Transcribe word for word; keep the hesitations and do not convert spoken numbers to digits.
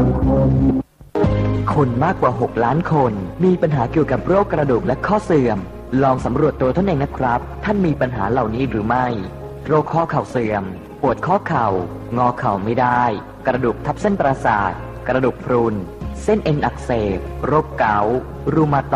คนมากกว่าหกล้านคนมีปัญหาเกี่ยวกับโรคกระดูกและข้อเสื่อมลองสำรวจตัวท่านเองนะครับท่านมีปัญหาเหล่านี้หรือไม่โรคข้อเข่าเสื่อมปวดข้อเข่างอเข่าไม่ได้กระดูกทับเส้นประสาทกระดูกพรุนเส้นเอ็นอักเสบโรคเกาต์รูมาตอยด์